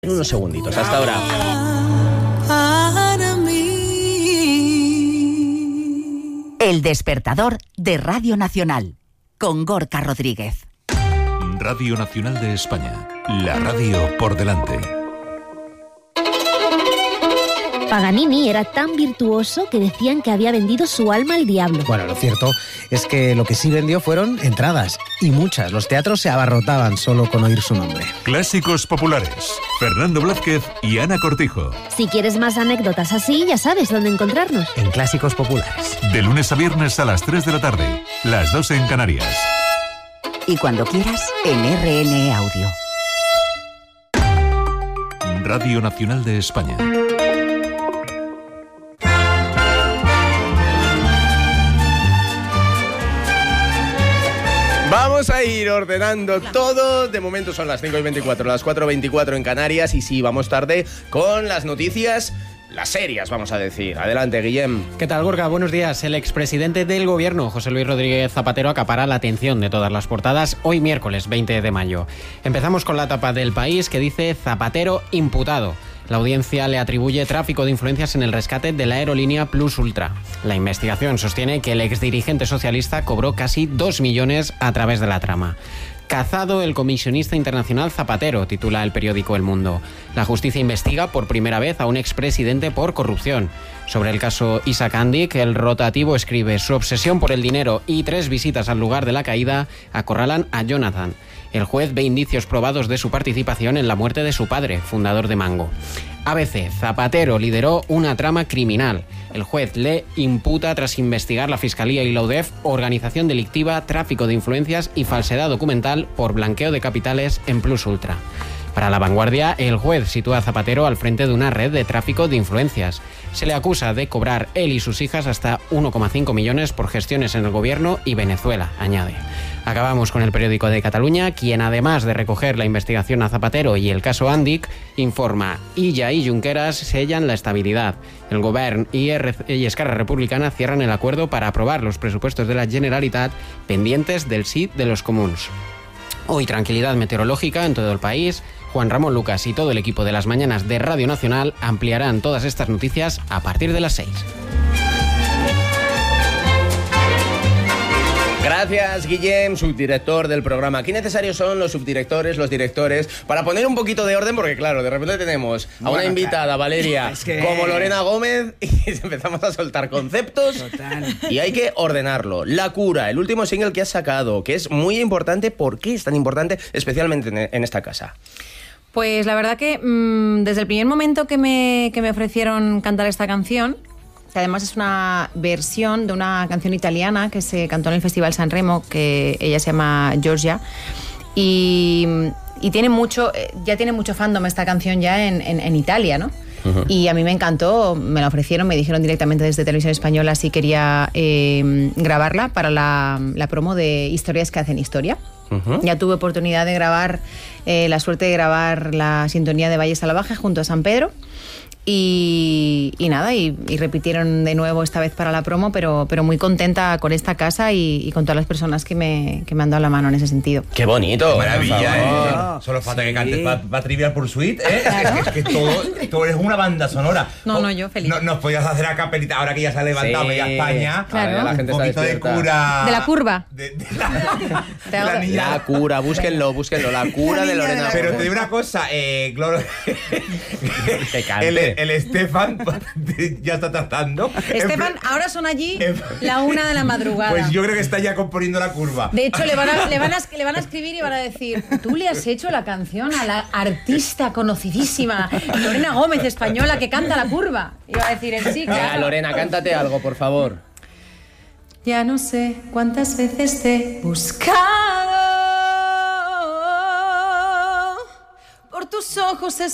En unos segunditos, hasta ahora. El despertador de Radio Nacional, con Gorka Rodríguez. Radio Nacional de España, la radio por delante. Paganini era tan virtuoso que decían que había vendido su alma al diablo. Bueno, lo cierto es que lo que sí vendió fueron entradas, y muchas. Los teatros se abarrotaban solo con oír su nombre. Clásicos populares, Fernando Blázquez y Ana Cortijo. Si quieres más anécdotas así, ya sabes dónde encontrarnos. En Clásicos Populares. De lunes a viernes a las 3 de la tarde, las 2 en Canarias. Y cuando quieras, en RN Audio. Radio Nacional de España. Vamos a ir ordenando todo. De momento son las 5:24, las 4:24 en Canarias. Y sí, vamos tarde con las noticias, las serias, vamos a decir. Adelante, Guillem. ¿Qué tal, Gorka? Buenos días. El expresidente del gobierno, José Luis Rodríguez Zapatero, acapara la atención de todas las portadas hoy miércoles 20 de mayo. Empezamos con la tapa del País que dice Zapatero imputado. La audiencia le atribuye tráfico de influencias en el rescate de la aerolínea Plus Ultra. La investigación sostiene que el exdirigente socialista cobró casi 2 millones a través de la trama. Cazado el comisionista internacional Zapatero, titula el periódico El Mundo. La justicia investiga por primera vez a un expresidente por corrupción. Sobre el caso Isaac Andic, el rotativo escribe: su obsesión por el dinero y 3 visitas al lugar de la caída acorralan a Jonathan. El juez ve indicios probados de su participación en la muerte de su padre, fundador de Mango. ABC, Zapatero lideró una trama criminal. El juez le imputa, tras investigar la Fiscalía y la UDEF, organización delictiva, tráfico de influencias y falsedad documental por blanqueo de capitales en Plus Ultra. Para La Vanguardia, el juez sitúa a Zapatero al frente de una red de tráfico de influencias. Se le acusa de cobrar él y sus hijas hasta 1,5 millones por gestiones en el gobierno y Venezuela, añade. Acabamos con el periódico de Cataluña, quien además de recoger la investigación a Zapatero y el caso Andic, informa: Illa y Junqueras sellan la estabilidad. El Govern y Esquerra Republicana cierran el acuerdo para aprobar los presupuestos de la Generalitat pendientes del sí de los comuns. Hoy tranquilidad meteorológica en todo el país. Juan Ramón Lucas y todo el equipo de las mañanas de Radio Nacional ampliarán todas estas noticias a partir de las 6. Gracias, Guillem, subdirector del programa. Qué necesarios son los subdirectores, los directores, para poner un poquito de orden, porque claro, de repente tenemos a una invitada, Valeria, como Lorena Gómez, y empezamos a soltar conceptos. Total. Y hay que ordenarlo. La Cura, el último single que has sacado, que es muy importante. ¿Por qué es tan importante, especialmente en esta casa? Pues la verdad que desde el primer momento que me ofrecieron cantar esta canción, que además es una versión de una canción italiana que se cantó en el Festival San Remo, que ella se llama Giorgia, y tiene mucho, ya tiene mucho fandom esta canción ya en Italia, ¿no? Uh-huh. Y a mí me encantó, me la ofrecieron, me dijeron directamente desde Televisión Española si quería grabarla para la promo de Historias que hacen historia. Uh-huh. Ya tuve oportunidad de grabar, la suerte de grabar la sintonía de Valle Salvaje junto a San Pedro. Y nada, y repitieron de nuevo esta vez para la promo, pero muy contenta con esta casa y con todas las personas que me han dado la mano en ese sentido. ¡Qué bonito! ¡Qué maravilla! Solo falta que cantes para Trivial Pursuit, ¿eh? Claro. Es que todo eres una banda sonora. No, yo feliz. Nos podías hacer a capelita, ahora que ya se ha levantado media España. Claro. La gente un poquito de Cura. De la curva. La niña. La Cura, búsquenlo, la Cura de Lorena. Pero te digo una cosa, el Estefan ya está tratando. Estefan, ahora son allí la 1 de la madrugada. Pues yo creo que está ya componiendo la curva. De hecho, le van a escribir y van a decir: tú le has hecho la canción a la artista conocidísima Lorena Gómez, española, que canta la curva. Y va a decir él: sí, claro. Lorena, cántate algo, por favor. Ya no sé cuántas veces te he buscado, por tus ojos